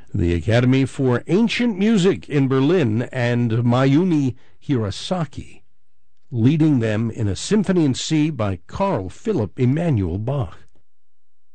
the Academy for Ancient Music in Berlin, and Mayumi Hirasaki, leading them in a Symphony in C by Carl Philipp Emanuel Bach.